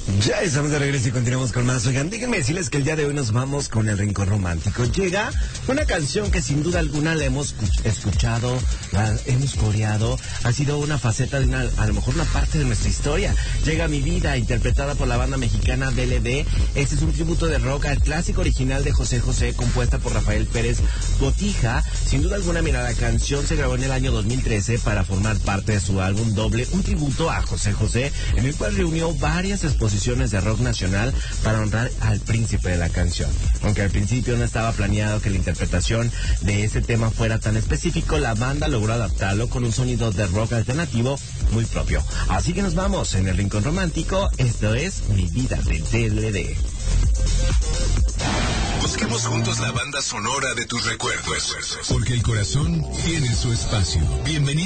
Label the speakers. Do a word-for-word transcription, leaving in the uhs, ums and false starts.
Speaker 1: Ya estamos de regreso y continuamos con más. Oigan, déjenme decirles que el día de hoy nos vamos con el Rincón Romántico. Llega una canción que sin duda alguna la hemos escuchado, la hemos coreado. Ha sido una faceta de una, a lo mejor una parte de nuestra historia. Llega Mi Vida, interpretada por la banda mexicana B L D. Este es un tributo de rock al clásico original de José José, compuesta por Rafael Pérez Botija. Sin duda alguna, mira, la canción se grabó en el año dos mil trece para formar parte de su álbum doble, un tributo a José José, en el cual reunió varias exposiciones de rock nacional para honrar al príncipe de la canción. Aunque al principio no estaba planeado que la interpretación de ese tema fuera tan específico, la banda logró adaptarlo con un sonido de rock alternativo muy propio. Así que nos vamos en el Rincón Romántico. Esto es Mi Vida de D L D.
Speaker 2: Busquemos juntos la banda sonora de tus recuerdos, porque el corazón tiene su espacio. Bienvenido.